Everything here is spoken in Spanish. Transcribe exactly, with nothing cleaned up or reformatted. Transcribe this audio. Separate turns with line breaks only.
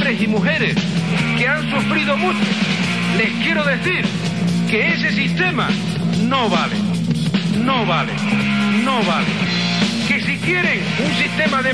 hombres y mujeres que han sufrido mucho, les quiero decir que ese sistema no vale, no vale, no vale. Que si quieren un sistema de